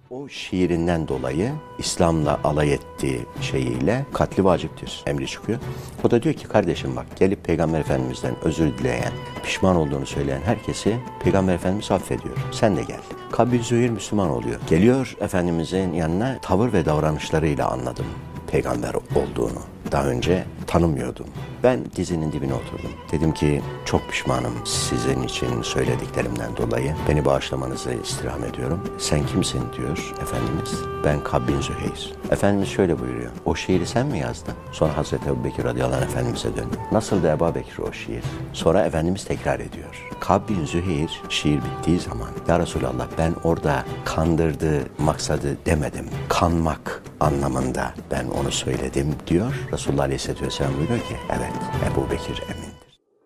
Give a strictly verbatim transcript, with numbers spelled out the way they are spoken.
O şiirinden dolayı İslam'la alay ettiği şeyiyle katli vaciptir emri çıkıyor. O da diyor ki kardeşim bak gelip Peygamber Efendimiz'den özür dileyen, pişman olduğunu söyleyen herkesi Peygamber Efendimiz affediyor. Sen de gel. Kab bin Züheyr Müslüman oluyor. Geliyor Efendimiz'in yanına, tavır ve davranışlarıyla anladım peygamber olduğunu. Daha önce tanımıyordum. Ben dizinin dibine oturdum. Dedim ki çok pişmanım sizin için söylediklerimden dolayı. Beni bağışlamanızı istirham ediyorum. Sen kimsin diyor Efendimiz. Ben Kab bin Züheyr. Efendimiz şöyle buyuruyor. O şiiri sen mi yazdın? Sonra Hazreti Ebubekir radıyallahu anh Efendimiz'e döndü. Nasıl da Ebu Bekir o şiir? Sonra Efendimiz tekrar ediyor. Kab bin Züheyr şiir bittiği zaman ya Resulallah ben orada kandırdığı maksadı demedim. Kanmak anlamında ben onu söyledim diyor. Resulullah Aleyhisselatü Vesselam buyuruyor ki evet Ebu Bekir emin.